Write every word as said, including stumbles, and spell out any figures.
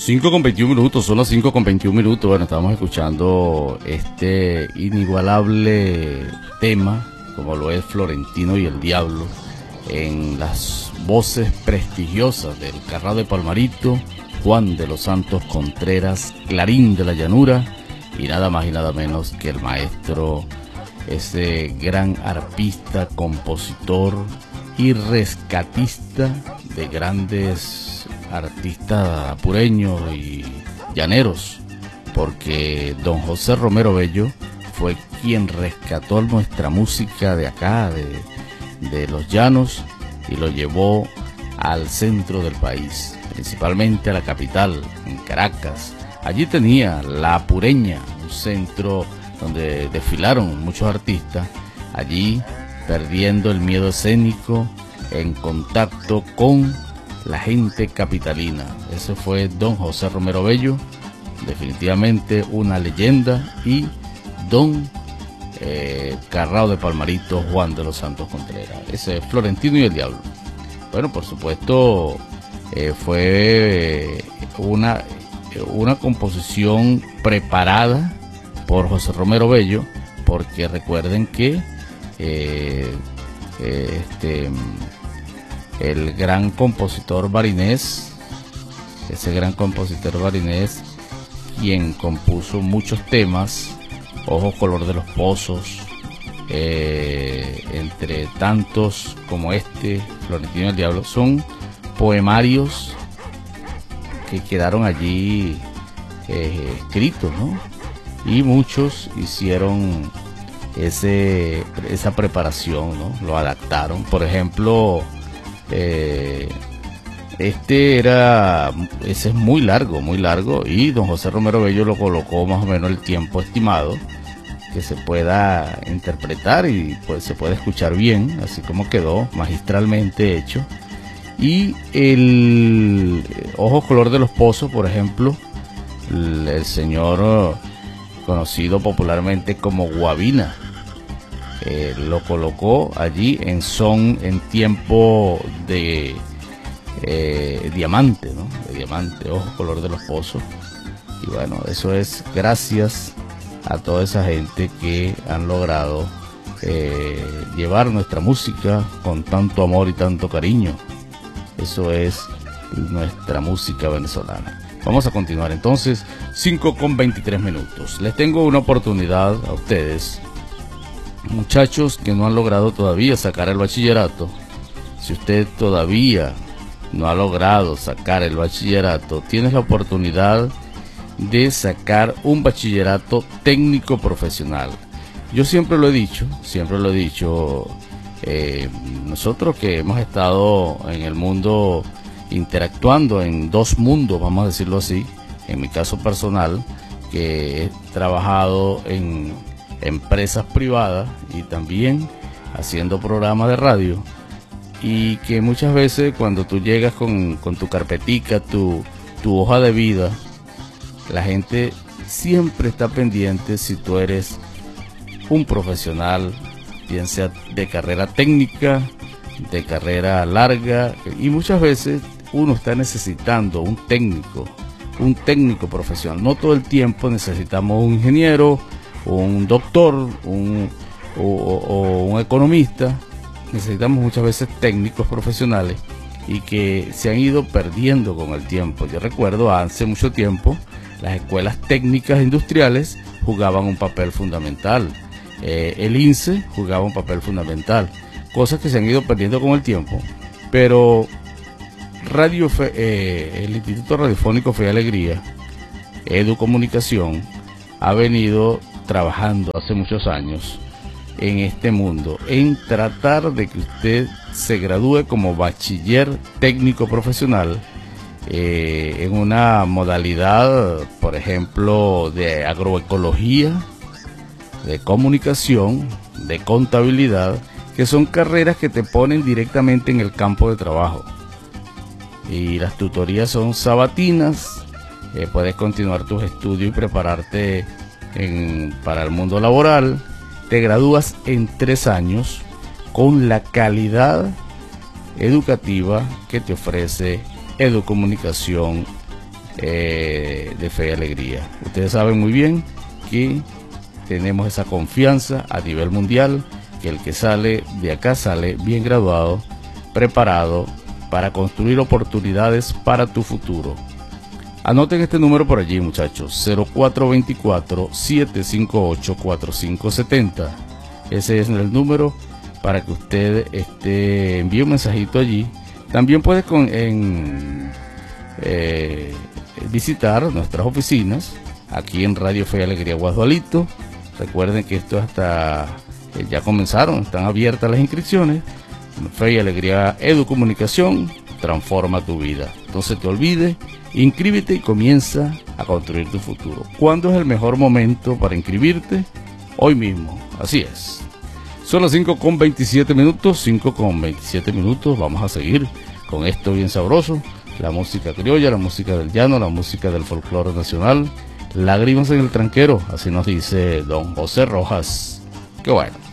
cinco con veintiún minutos, son las cinco con veintiún minutos. Bueno, estamos escuchando este inigualable tema, como lo es Florentino y el Diablo, en las voces prestigiosas del Carrao de Palmarito, Juan de los Santos Contreras, Clarín de la Llanura, y nada más y nada menos que el maestro, ese gran arpista, compositor y rescatista de grandes artistas apureños y llaneros, porque don José Romero Bello fue quien rescató nuestra música de acá, de, de los llanos, y lo llevó al centro del país, principalmente a la capital, en Caracas. Allí tenía La Apureña, un centro donde desfilaron muchos artistas, allí perdiendo el miedo escénico en contacto con la gente capitalina. Ese fue don José Romero Bello, definitivamente una leyenda, y don eh, Carrao de Palmarito, Juan de los Santos Contreras. Ese es Florentino y el Diablo. Bueno, por supuesto, eh, fue una, una composición preparada por José Romero Bello, porque recuerden que eh, eh, este el gran compositor barinés, ese gran compositor barinés, quien compuso muchos temas, Ojos color de los pozos, eh, entre tantos como este, Florentino y el Diablo, son poemarios que quedaron allí eh, escritos, ¿no? Y muchos hicieron ese, esa preparación, ¿no? Lo adaptaron. Por ejemplo, eh, este era, ese es muy largo, muy largo, y don José Romero Bello lo colocó más o menos el tiempo estimado que se pueda interpretar y pues se puede escuchar bien, así como quedó magistralmente hecho. Y el Ojos color de los pozos, por ejemplo, el, el señor conocido popularmente como Guabina, eh, lo colocó allí en son, en tiempo de eh, diamante, ¿no? De diamante, Ojos color de los pozos. Y bueno, eso es gracias a toda esa gente que han logrado eh, llevar nuestra música con tanto amor y tanto cariño. Eso es nuestra música venezolana. Vamos a continuar entonces, cinco con veintitrés minutos. Les tengo una oportunidad a ustedes, muchachos que no han logrado todavía sacar el bachillerato. Si usted todavía no ha logrado sacar el bachillerato, tienes la oportunidad de sacar un bachillerato técnico profesional. Yo siempre lo he dicho, siempre lo he dicho, eh, nosotros que hemos estado en el mundo interactuando en dos mundos, vamos a decirlo así, en mi caso personal, que he trabajado en empresas privadas y también haciendo programas de radio, y que muchas veces cuando tú llegas con, con tu carpetica, tu, tu hoja de vida, la gente siempre está pendiente si tú eres un profesional, bien sea de carrera técnica, de carrera larga, y muchas veces uno está necesitando un técnico, un técnico profesional. No todo el tiempo necesitamos un ingeniero, un doctor, un, o, o un economista. Necesitamos muchas veces técnicos profesionales y que se han ido perdiendo con el tiempo. Yo recuerdo hace mucho tiempo las escuelas técnicas industriales jugaban un papel fundamental. Eh, el I N S E jugaba un papel fundamental. Cosas que se han ido perdiendo con el tiempo. Pero Radio Fe, eh, el Instituto Radiofónico Fe y Alegría, Educomunicación, ha venido trabajando hace muchos años en este mundo, en tratar de que usted se gradúe como bachiller técnico profesional eh, en una modalidad, por ejemplo, de agroecología, de comunicación, de contabilidad, que son carreras que te ponen directamente en el campo de trabajo. Y las tutorías son sabatinas, eh, puedes continuar tus estudios y prepararte en, para el mundo laboral. Te gradúas en tres años con la calidad educativa que te ofrece Educomunicación eh, de Fe y Alegría. Ustedes saben muy bien que tenemos esa confianza a nivel mundial, que el que sale de acá sale bien graduado, preparado para construir oportunidades para tu futuro. Anoten este número por allí, muchachos, cero cuatro dos cuatro, siete cinco ocho, cuatro cinco siete cero. Ese es el número para que usted este, envíe un mensajito allí. También puedes con, en, eh, visitar nuestras oficinas aquí en Radio Fe y Alegría Guasdualito. Recuerden que esto hasta eh, ya comenzaron, están abiertas las inscripciones. Fe y Alegría Educomunicación transforma tu vida. Entonces te olvides, inscríbete y comienza a construir tu futuro. ¿Cuándo es el mejor momento para inscribirte? Hoy mismo, así es. Son las cinco con veintisiete minutos, cinco con veintisiete minutos. Vamos a seguir con esto bien sabroso. La música criolla, la música del llano, la música del folclore nacional. Lágrimas en el tranquero, así nos dice don José Rojas. Qué bueno.